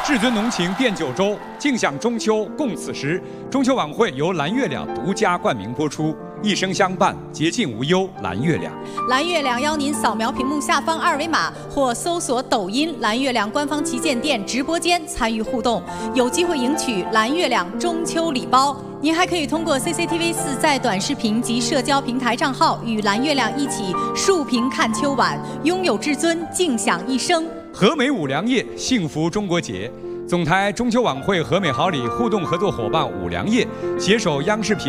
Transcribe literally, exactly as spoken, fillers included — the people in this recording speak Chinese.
至尊浓情变九州，尽享中秋共此时。中秋晚会由蓝月亮独家冠名播出，一生相伴，洁净无忧。蓝月亮， 蓝月亮邀您扫描屏幕下方二维码，或搜索抖音蓝月亮官方旗舰店直播间参与互动，有机会赢取蓝月亮中秋礼包。您还可以通过 C C T V 四在短视频及社交平台账号与蓝月亮一起竖屏看秋晚，拥有至尊，尽享一生。 和美五粮液，幸福中国节。总台中秋晚会和美好礼互动合作伙伴五粮液携手央视频。